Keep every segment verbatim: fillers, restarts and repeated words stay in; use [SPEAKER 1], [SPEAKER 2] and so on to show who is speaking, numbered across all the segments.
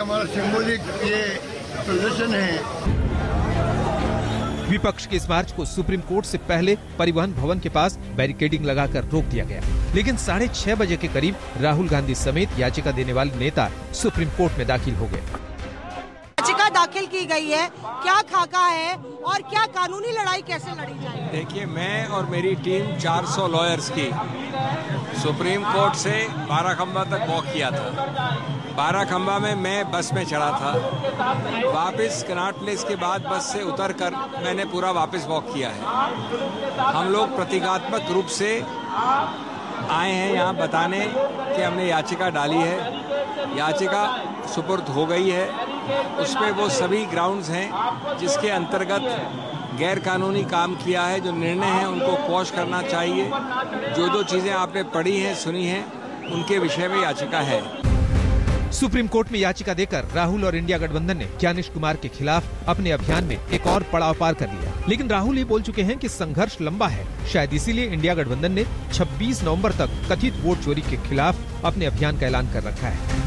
[SPEAKER 1] हमारा सिंबॉलिक ये प्रदर्शन है।
[SPEAKER 2] विपक्ष के इस मार्च को सुप्रीम कोर्ट से पहले परिवहन भवन के पास बैरिकेडिंग लगाकर रोक दिया गया, लेकिन साढ़े छह बजे के करीब राहुल गांधी समेत याचिका देने वाले नेता सुप्रीम कोर्ट में दाखिल हो गए।
[SPEAKER 3] याचिका दाखिल की गई है, क्या खाका है और क्या कानूनी लड़ाई कैसे लड़ी जाएगी?
[SPEAKER 4] देखिए, मैं और मेरी टीम चार सौ लॉयर्स की सुप्रीम कोर्ट से बाराखंबा तक वॉक किया था। बाराखंबा में मैं बस में चढ़ा था, वापस कनॉट प्लेस के बाद बस से उतरकर मैंने पूरा वापस वॉक किया है। हम लोग प्रतीकात्मक रूप से आए हैं यहाँ बताने कि हमने याचिका डाली है, याचिका सुपुर्द हो गई है। उसमें वो सभी ग्राउंड्स हैं जिसके अंतर्गत गैर कानूनी काम किया है, जो निर्णय हैं उनको क्वॉश करना चाहिए। जो जो चीजें आपने पढ़ी हैं, सुनी हैं, उनके विषय में याचिका है।
[SPEAKER 2] सुप्रीम कोर्ट में याचिका देकर राहुल और इंडिया गठबंधन ने ज्ञानेश कुमार के खिलाफ अपने अभियान में एक और पड़ाव पार कर लिया। लेकिन राहुल ये बोल चुके हैं कि संघर्ष लंबा है, शायद इसीलिए इंडिया गठबंधन ने छब्बीस नवंबर तक कथित वोट चोरी के खिलाफ अपने अभियान का ऐलान कर रखा है।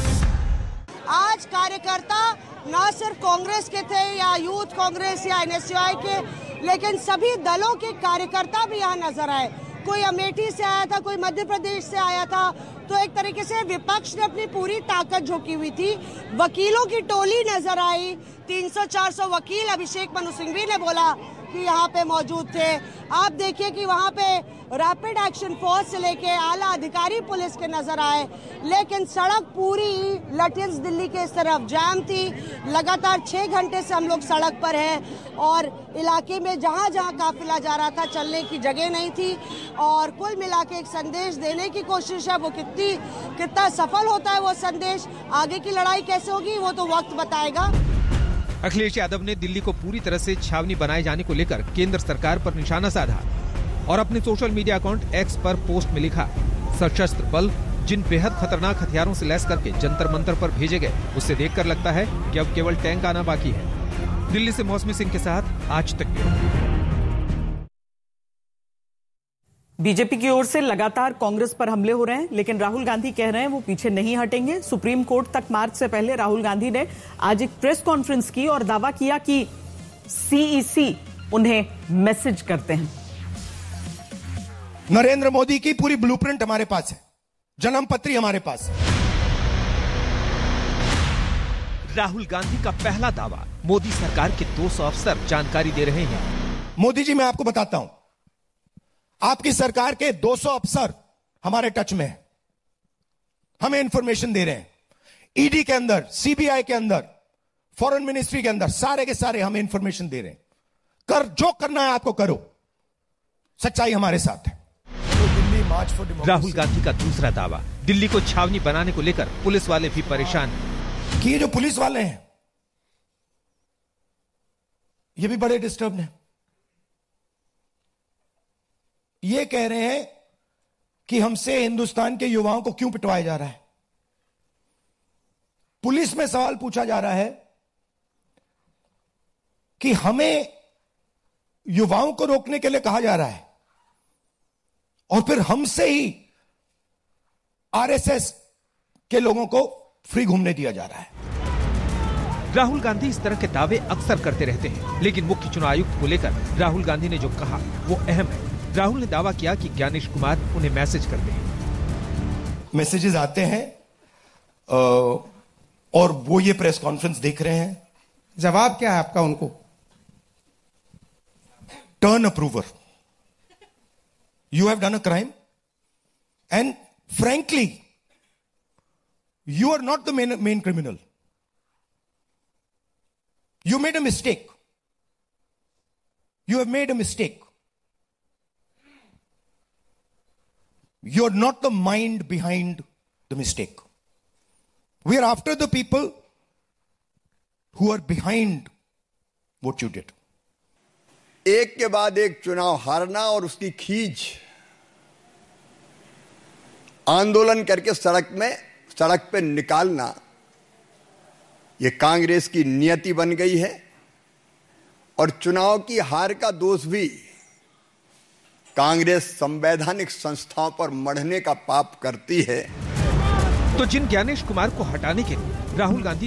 [SPEAKER 3] आज कार्यकर्ता न सिर्फ कांग्रेस के थे या यूथ कांग्रेस या एनएसयूआई के, लेकिन सभी दलों के कार्यकर्ता भी यहाँ नजर आए। कोई अमेठी से आया था, कोई मध्य प्रदेश से आया था। तो एक तरीके से विपक्ष ने अपनी पूरी ताकत झोंकी हुई थी। वकीलों की टोली नजर आई, तीन सौ चार सौ वकील अभिषेक मनु सिंघवी ने बोला कि यहाँ पे मौजूद थे। आप देखिए कि वहाँ पे रैपिड एक्शन फोर्स से लेके आला अधिकारी पुलिस के नजर आए, लेकिन सड़क पूरी लटियंस दिल्ली के इस तरफ जाम थी। लगातार छह घंटे से हम लोग सड़क पर हैं और इलाके में जहाँ जहाँ काफिला जा रहा था चलने की जगह नहीं थी। और कुल मिला के एक संदेश देने की कोशिश है, वो कितनी कितना सफल होता है वो संदेश, आगे की लड़ाई कैसे होगी वो तो वक्त बताएगा।
[SPEAKER 2] अखिलेश यादव ने दिल्ली को पूरी तरह से छावनी बनाए जाने को लेकर केंद्र सरकार पर निशाना साधा और अपने सोशल मीडिया अकाउंट एक्स पर पोस्ट में लिखा, सशस्त्र बल जिन बेहद खतरनाक हथियारों से लैस करके जंतर मंतर पर भेजे गए, उससे देखकर लगता है कि अब केवल टैंक आना बाकी है। दिल्ली से मौसमी सिंह के साथ आज तक ब्यूरो।
[SPEAKER 5] बीजेपी की ओर से लगातार कांग्रेस पर हमले हो रहे हैं, लेकिन राहुल गांधी कह रहे हैं वो पीछे नहीं हटेंगे। सुप्रीम कोर्ट तक मार्च से पहले राहुल गांधी ने आज एक प्रेस कॉन्फ्रेंस की और दावा किया कि सीईसी उन्हें मैसेज करते हैं।
[SPEAKER 6] नरेंद्र मोदी की पूरी ब्लूप्रिंट हमारे पास है, जन्म पत्री हमारे पास है।
[SPEAKER 2] राहुल गांधी का पहला दावा, मोदी सरकार के दो सौ अफसर जानकारी दे रहे हैं।
[SPEAKER 6] मोदी जी, मैं आपको बताता हूं, आपकी सरकार के दो सौ अफसर हमारे टच में हैं, हमें इंफॉर्मेशन दे रहे हैं। ईडी के अंदर, सीबीआई के अंदर, फॉरेन मिनिस्ट्री के अंदर, सारे के सारे हमें इंफॉर्मेशन दे रहे हैं। कर जो करना है आपको करो, सच्चाई हमारे साथ है। तो दिल्ली मार्च फॉर डेमोक्रेसी।
[SPEAKER 2] राहुल गांधी का दूसरा दावा, दिल्ली को छावनी बनाने को लेकर पुलिस वाले भी परेशान हैं।
[SPEAKER 6] कि ये जो पुलिस वाले हैं ये भी बड़े डिस्टर्ब हैं। ये कह रहे हैं कि हमसे हिंदुस्तान के युवाओं को क्यों पिटवाया जा रहा है। पुलिस में सवाल पूछा जा रहा है कि हमें युवाओं को रोकने के लिए कहा जा रहा है और फिर हमसे ही आरएसएस के लोगों को फ्री घूमने दिया जा रहा है।
[SPEAKER 2] राहुल गांधी इस तरह के दावे अक्सर करते रहते हैं, लेकिन मुख्य चुनाव आयुक्त को लेकर राहुल गांधी ने जो कहा वो अहम है। राहुल ने दावा किया कि ज्ञानेश कुमार उन्हें मैसेज करते हैं।
[SPEAKER 6] मैसेजेस आते हैं और वो ये प्रेस कॉन्फ्रेंस देख रहे हैं।
[SPEAKER 7] जवाब क्या है आपका उनको?
[SPEAKER 6] Turn approver, you have done a crime and frankly you are not the main main criminal, you made a mistake, you have made a mistake, you are not the mind behind the mistake. We are after the people who are behind what you did.
[SPEAKER 1] एक के बाद एक चुनाव हारना और उसकी खींच, आंदोलन करके सड़क में सड़क पे निकालना, ये कांग्रेस की नियति बन गई है। और चुनाव की हार का दोष भी कांग्रेस संवैधानिक संस्थाओं पर मढ़ने का पाप करती है।
[SPEAKER 2] तो जिन ज्ञानेश कुमार को हटाने के लिए राहुल गांधी